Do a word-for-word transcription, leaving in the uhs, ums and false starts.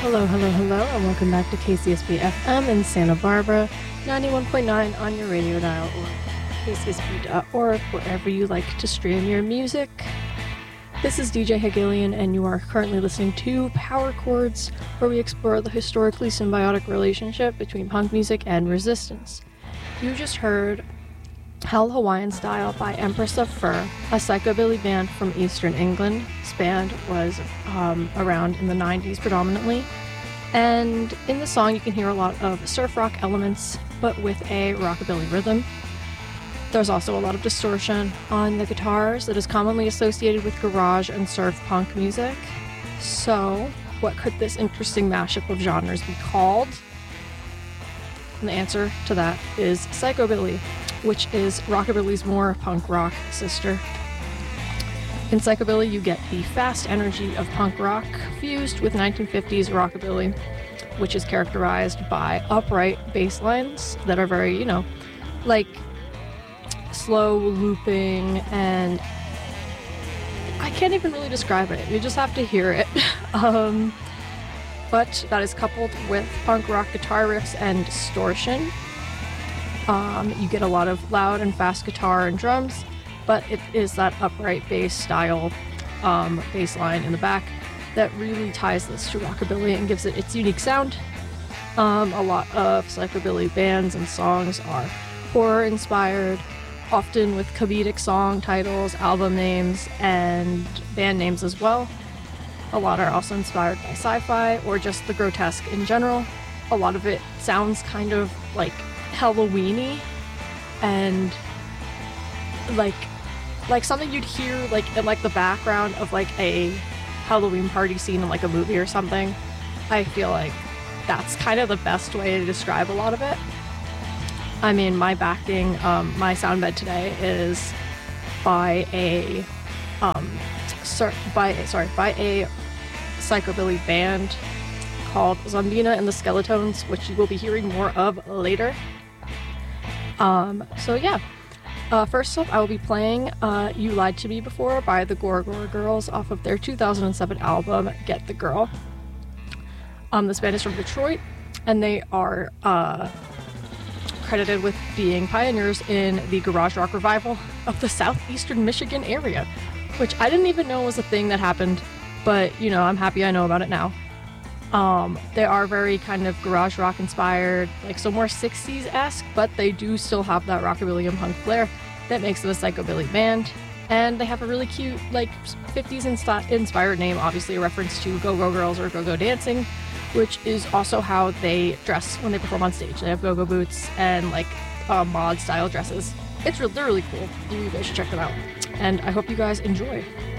Hello, hello, hello, and welcome back to K C S B F M in Santa Barbara, ninety-one point nine on your radio dial, or K C S B dot org, wherever you like to stream your music. This is D J Hegelian, and you are currently listening to Power Chords, where we explore the historically symbiotic relationship between punk music and resistance. You just heard Hell Hawaiian Style by Empress of Fur, a psychobilly band from Eastern England. This band was um, around in the nineties predominantly, and in the song you can hear a lot of surf rock elements, but with a rockabilly rhythm. There's also a lot of distortion on the guitars that is commonly associated with garage and surf punk music. So, what could this interesting mashup of genres be called? And the answer to that is psychobilly, which is rockabilly's more punk rock sister. In psychobilly, you get the fast energy of punk rock fused with nineteen fifties rockabilly, which is characterized by upright bass lines that are very, you know, like slow looping, and I can't even really describe it. You just have to hear it. um, but that is coupled with punk rock guitar riffs and distortion. Um, you get a lot of loud and fast guitar and drums, but it is that upright bass style um, bass line in the back that really ties this to rockabilly and gives it its unique sound. Um, a lot of psychobilly bands and songs are horror inspired, often with comedic song titles, album names, and band names as well. A lot are also inspired by sci-fi or just the grotesque in general. A lot of it sounds kind of like Halloween-y and like like something you'd hear like in like the background of like a Halloween party scene in like a movie or something. I feel like that's kind of the best way to describe a lot of it. I mean, my backing, um, my sound bed today is by a um, sor- by sorry by a psychobilly band called Zombina and the Skeletones, which you will be hearing more of later. Um, so yeah, uh, first up I will be playing uh, You Lied to Me Before by the Gora Gora Girls off of their two thousand seven album, Get the Girl. Um, this band is from Detroit, and they are uh, credited with being pioneers in the garage rock revival of the southeastern Michigan area, which I didn't even know was a thing that happened, but you know, I'm happy I know about it now. Um, they are very kind of garage rock inspired, like so more sixties-esque, but they do still have that rockabilly and punk flair that makes them a psychobilly band. And they have a really cute, like, fifties insta- inspired name, obviously a reference to Go-Go Girls or Go-Go Dancing, which is also how they dress when they perform on stage. They have go-go boots and, like, uh, mod-style dresses. It's re- they're really cool. You guys should check them out. And I hope you guys enjoy.